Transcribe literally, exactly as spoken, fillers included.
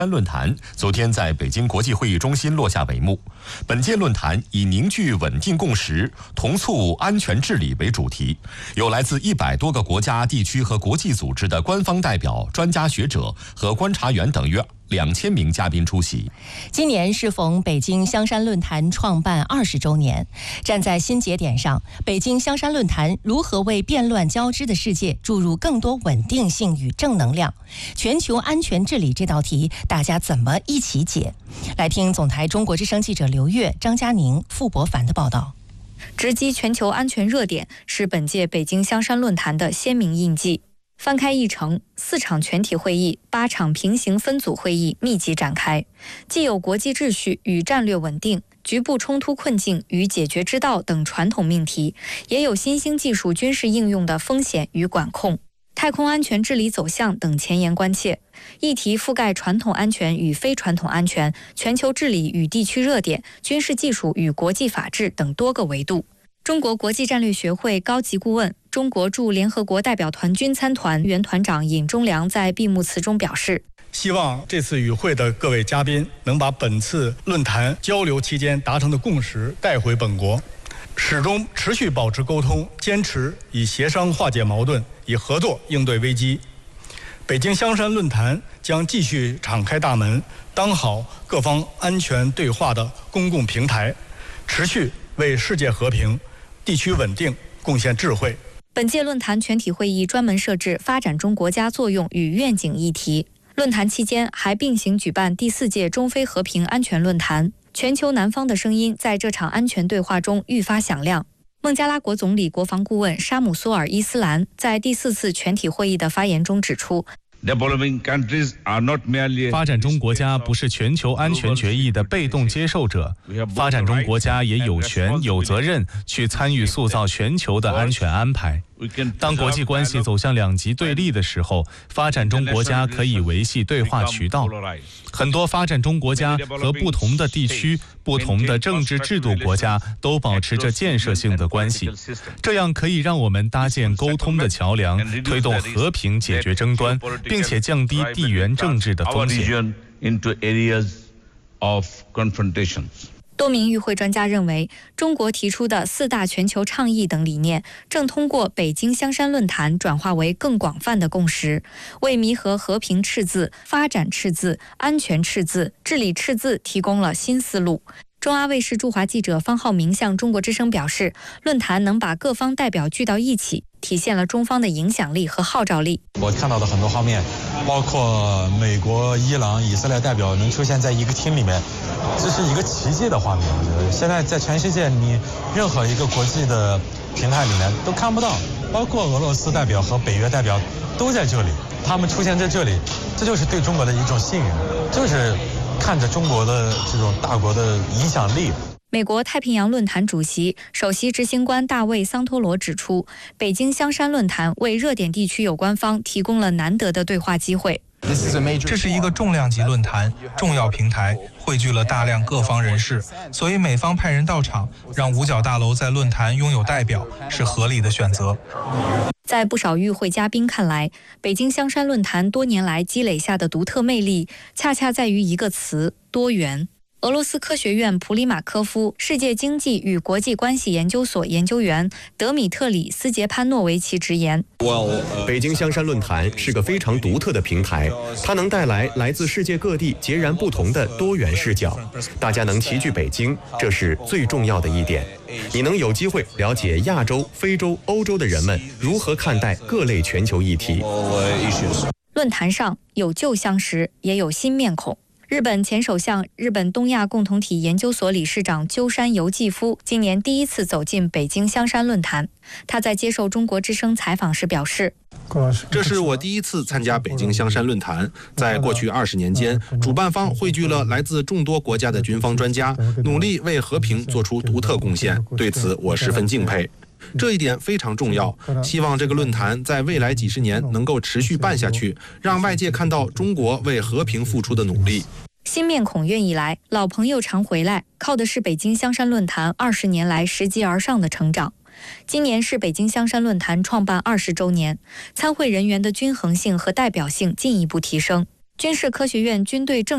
论坛昨天在北京国际会议中心落下帷幕。本届论坛以凝聚稳定共识、同促安全治理为主题，有来自一百多个国家、地区和国际组织的官方代表、专家学者和观察员等约两千名嘉宾出席。 今年适逢北京香山论坛创办二十周年，站在新节点上，北京香山论坛如何为变乱交织的世界注入更多稳定性与正能量？全球安全治理这道题，大家怎么一起解？来听总台中国之声记者刘越、张佳宁、傅博凡的报道。 直击全球安全热点是本届北京香山论坛的鲜明印记。翻开议程，四场全体会议、八场平行分组会议密集展开，既有国际秩序与战略稳定、局部冲突困境与解决之道等传统命题，也有新兴技术军事应用的风险与管控、太空安全治理走向等前沿关切。议题覆盖传统安全与非传统安全、全球治理与地区热点、军事技术与国际法治等多个维度。中国国际战略学会高级顾问、中国驻联合国代表团军参团原团长尹忠良在闭幕词中表示， 希望这次与会的各位嘉宾能把本次论坛交流期间达成的共识带回本国，始终持续保持沟通，坚持以协商化解矛盾，以合作应对危机。北京香山论坛将继续敞开大门，当好各方安全对话的公共平台，持续为世界和平、地区稳定贡献智慧。 本届论坛全体会议专门设置发展中国家作用与愿景议题。论坛期间还并行举办第四届中非和平安全论坛。全球南方的声音在这场安全对话中愈发响亮。孟加拉国总理国防顾问沙姆苏尔伊斯兰在第四次全体会议的发言中指出， 发展中国家不是全球安全决议的被动接受者，发展中国家也有权有责任去参与塑造全球的安全安排。当国际关系走向两极对立的时候，发展中国家可以维系对话渠道。很多发展中国家和不同的地区、不同的政治制度国家都保持着建设性的关系，这样可以让我们搭建沟通的桥梁，推动和平解决争端，并且降低地缘政治的风险。 多名与会专家认为，中国提出的四大全球倡议等理念，正通过北京香山论坛转化为更广泛的共识，为弥合和平赤字、发展赤字、安全赤字、治理赤字提供了新思路。中阿卫视驻华记者方浩明向中国之声表示，论坛能把各方代表聚到一起，体现了中方的影响力和号召力。 我看到的很多方面，包括美国、伊朗、以色列代表能出现在一个厅里面，这是一个奇迹的画面。我觉得现在在全世界，你任何一个国际的平台里面都看不到，包括俄罗斯代表和北约代表都在这里，他们出现在这里，这就是对中国的一种信任，就是看着中国的这种大国的影响力。 美国太平洋论坛主席、首席执行官大卫·桑托罗指出，北京香山论坛为热点地区有关方提供了难得的对话机会。 这是一个重量级论坛，重要平台，汇聚了大量各方人士，所以美方派人到场，让五角大楼在论坛拥有代表，是合理的选择。 在不少与会嘉宾看来，北京香山论坛多年来积累下的独特魅力，恰恰在于一个词：多元。俄罗斯科学院普里马科夫世界经济与国际关系研究所研究员德米特里斯杰潘诺维奇直言， 北京香山论坛是个非常独特的平台，它能带来来自世界各地截然不同的多元视角，大家能齐聚北京，这是最重要的一点。你能有机会了解亚洲、非洲、欧洲的人们如何看待各类全球议题。 论坛上有旧相识，也有新面孔。日本前首相、日本东亚共同体研究所理事长鸠山由纪夫今年第一次走进北京香山论坛。他在接受中国之声采访时表示， 这是我第一次参加北京香山论坛。在过去二十年间，主办方汇聚了来自众多国家的军方专家，努力为和平做出独特贡献，对此我十分敬佩。这一点非常重要，希望这个论坛在未来几十年能够持续办下去，让外界看到中国为和平付出的努力。 新面孔愿意来，老朋友常回来，靠的是北京香山论坛二十年来拾级而上的成长。今年是北京香山论坛创办二十周年，参会人员的均衡性和代表性进一步提升。军事科学院军队政